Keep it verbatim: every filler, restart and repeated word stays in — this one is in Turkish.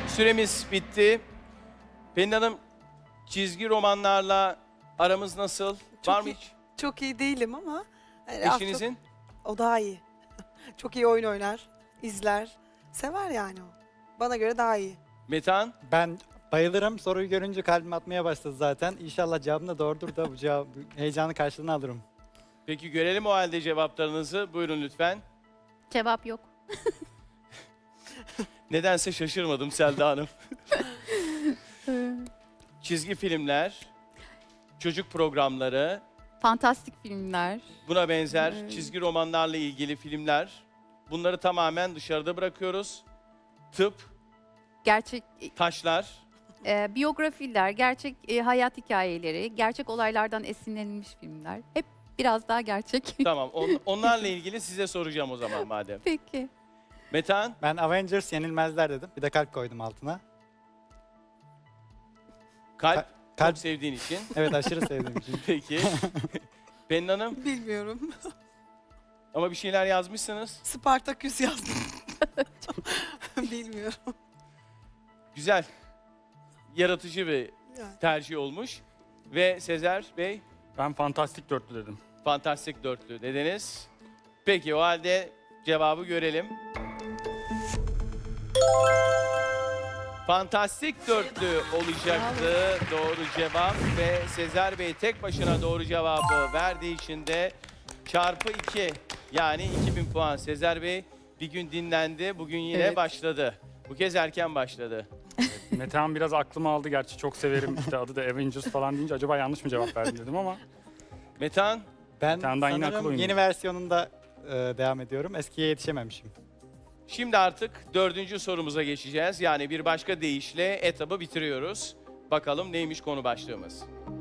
Süremiz bitti. Pelin Hanım, çizgi romanlarla aramız nasıl? Çok Var mı iyi. hiç? Çok iyi değilim ama. yani az çok- Eşinizin? O daha iyi. Çok iyi oyun oynar, izler. Sever yani o. Bana göre daha iyi. Metehan? Ben bayılırım. Soruyu görünce kalbim atmaya başladı zaten. İnşallah cevabım da doğrudur da bu cevap heyecanı karşılığını alırım. Peki görelim o halde cevaplarınızı. Buyurun lütfen. Cevap yok. Nedense şaşırmadım Selda Hanım. Çizgi filmler, çocuk programları, Fantastik filmler. buna benzer Evet. çizgi romanlarla ilgili filmler. Bunları tamamen dışarıda bırakıyoruz. Tıp, Gerçek taşlar. e, biyografiler, gerçek e, hayat hikayeleri, gerçek olaylardan esinlenilmiş filmler. Hep biraz daha gerçek. Tamam, on- onlarla ilgili size soracağım o zaman madem. Peki. Metehan? Ben Avengers yenilmezler dedim. Bir de kalp koydum altına. Kalp, Ka- kalp- çok sevdiğin için. Evet, aşırı sevdiğim için. Peki. Pelin Hanım, Bilmiyorum. ama bir şeyler yazmışsınız. Spartaküs yazdım. Bilmiyorum. Güzel. Yaratıcı bir Yani. tercih olmuş. Ve Sezer Bey, Ben fantastik dörtlü dedim. fantastik dörtlü dediniz. Peki o halde cevabı görelim. Fantastik dörtlü olacaktı doğru cevap ve Sezer Bey tek başına doğru cevabı verdiği için de çarpı iki, yani iki bin puan. Sezer Bey bir gün dinlendi, bugün yine Evet. başladı. Bu kez erken başladı. Metehan biraz aklımı aldı gerçi, çok severim. İşte adı da Avengers falan deyince acaba yanlış mı cevap verdim dedim ama Metehan, Ben Bir tane daha yine akıl sanırım oyunu. yeni versiyonunda e, devam ediyorum. Eskiye yetişememişim. şimdi artık dördüncü sorumuza geçeceğiz. Yani bir başka deyişle etabı bitiriyoruz. Bakalım neymiş konu başlığımız.